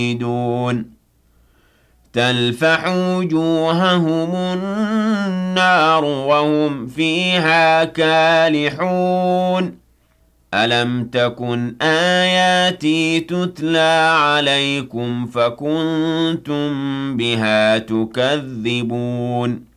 تلفح وجوههم النار وهم فيها كالحون ألم تكن آياتي تتلى عليكم فكنتم بها تكذبون